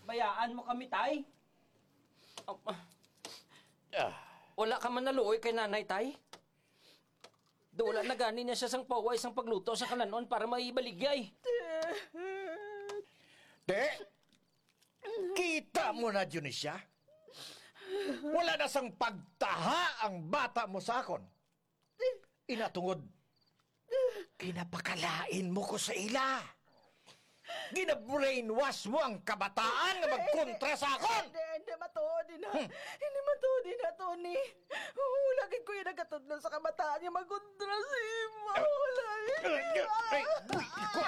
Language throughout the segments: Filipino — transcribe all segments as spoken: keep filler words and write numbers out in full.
Bayaan mo kami, tay. Oh, Ah, wala ka man naluoy kay nanay, tay. Dula na gani niya siya sang paway sang pagluto sa kalanon para maibaligay. Te, kita mo na, Junisya. Wala na sang pagtaha ang bata mo sa akon. Inatungod, kinapakalain mo ko sa ila. Gina-brainwash mo ang kabataan na magkontra sa akon. Hindi, hindi matuod na. Hindi matuod na, Tony. Ulagin ko yung nagatudlo sa kabataan niya magkontra sa ima. Ulagin. Ay, buy ko.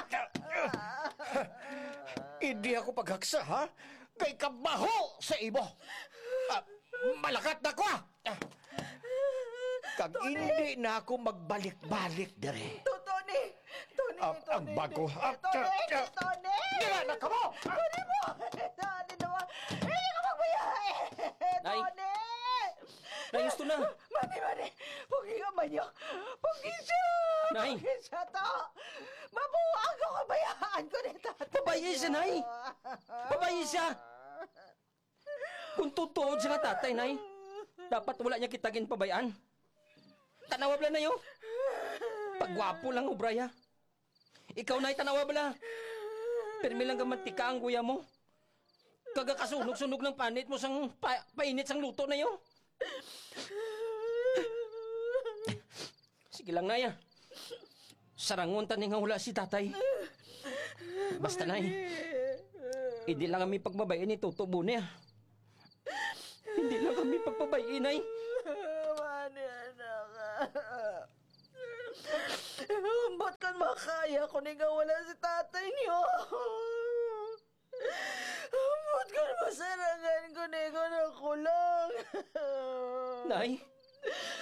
Hindi ako paghaksa, ha? Kay kabaho sa imo. Ah, malakat na ko, ha? Ah. Kag hindi na ako magbalik-balik dere. To, Tony. Tony, Ang- Tony. ang bago. Ah, Tony, ah, ah. Tony. Dira na ka mo! Tony mo. Tony naman. Hindi ka magbayaan. Nay. Tony. Nay, gusto na. Mani, mani. Pugi ka man niyo. Pugi siya. Nay. Pugi siya to. Mabuang ko kabayaan ko ni tatay. Pabayi siya, Nay. Pabayi siya. Kung totoo siya nga tatay, Nay, dapat wala niya kitagin pabayaan. Tanawa bala na yun. Pagwapo lang, Obraya. Ikaw, Nay, tanawa bala. Permi lang gamantika ang guya mo. Kagakasunog-sunog ng panit mo sang pa, painit sang luto na yun. Sige lang, Nay. Sarangon taning nga hula si tatay. Basta, Nay, hindi lang kami pagbabayin ni Tutubo niya. Hindi lang kami pagbabayin, Nay. Mani, anak. Ba't kan makaya kung nga wala si tatay niyo? Ba't kan masarangan ko na ikaw na kulang? Nay,